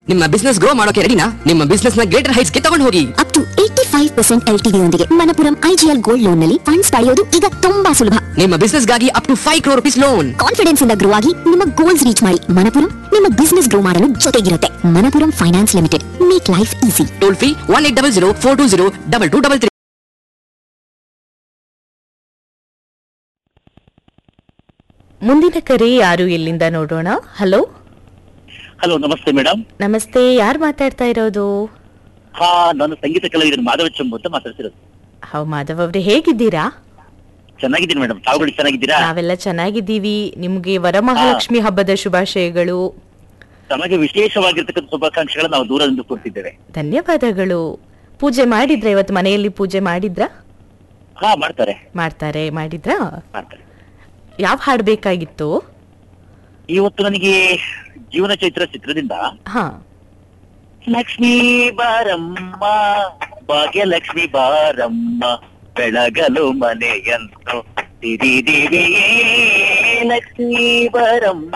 ನಿಮ್ಮ business grow ಮಾಡೋಕೆ ರೆಡಿನಾ? ನಿಮ್ಮ ಬಿಸ್ನೆಸ್ ನ ಗ್ರೇಟರ್ ಹೈಟ್ಸ್ ಗೆ ತಗೊಂಡು ಹೋಗಿ. ಅಪ್ ಟು 85% LTV ಯೊಂದಿಗೆ ಮಣಪುರಂ IGL ಗೋಲ್ಡ್ ಲೋನ್ ನಲ್ಲಿ ಫಂಡ್ಸ್ ಪಡೆಯೋದು ಈಗ ತುಂಬಾ ಸುಲಭ. ನಿಮ್ಮ ಬಿಸ್ನೆಸ್ ಗಾಗಿ up to 5 crore rupees loan. Confidence ಇಂದ ಗ್ರೋ ಆಗಿ ನಿಮ್ಮ ಗೋಲ್ಸ್ ರೀಚ್ ಮಾಡಿ. ಮಣಪುರಂ ನಿಮ್ಮ ಬಿಸ್ನೆಸ್ ಗ್ರೋ ಮಾಡಲು ಜೊತೆಗಿರುತ್ತೆ. Manappuram finance limited, make life easy. Toll free 1800 420 2233. ಮುಂದಿನ ಕರೆ ಯಾರು, ಎಲ್ಲಿಂದ ನೋಡೋಣ. ಹಲೋ. ಹಲೋ, ನಮಸ್ತೆ ಮೇಡಮ್. ನಮಸ್ತೆ, ಯಾರು ಮಾತಾಡ್ತಾ ಇರೋದು? ನಾನು ಸಂಗೀತ ಕಲಾವಿದನು ಮಾಧವ ಚಂಬು ಅಂತ ಮಾತಾಡ್ತಿರೋದು. ಮಾಧವ್ ಅವ್ರೆ, ಹೇಗಿದ್ದೀರಾ? ಚೆನ್ನಾಗಿದ್ದೀನಿ ಮೇಡಮ್, ತಾವುಗಳು ಚೆನ್ನಾಗಿದ್ದೀರಾ? ನಾವೆಲ್ಲ ಚೆನ್ನಾಗಿದ್ದೀವಿ. ನಿಮ್ಗೆ ವರಮಹಾಲಕ್ಷ್ಮಿ ಹಬ್ಬದ ಶುಭಾಶಯಗಳು. ತಮಗೆ ವಿಶೇಷವಾಗಿರ್ತಕ್ಕಂಥ ಶುಭಾಕಾಂಕ್ಷೆಗಳನ್ನ ನಾವು ದೂರದಿಂದ ಕೊಡ್ತಿದ್ದೇವೆ. ಧನ್ಯವಾದಗಳು. ಪೂಜೆ ಮಾಡಿದ್ರ ಇವತ್ತು? ಮನೆಯಲ್ಲಿ ಪೂಜೆ ಮಾಡಿದ್ರ? ಮಾಡಿದ್ರಾ? ಯಾವ ಹಾಡು ಬೇಕಾಗಿತ್ತು? ಇವತ್ತು ನನಗೆ ಜೀವನ ಚೈತ್ರ ಚಿತ್ರದಿಂದ ಲಕ್ಷ್ಮೀ ಬಾರಮ್ಮ, ಭಾಗ್ಯಲಕ್ಷ್ಮಿ ಬಾರಮ್ಮ, ಬೆಳಗಲು ಮನೆಯನ್ನು ತಿರಿದಿವೆಯೇ ಲಕ್ಷ್ಮೀ ಬಾರಮ್ಮ.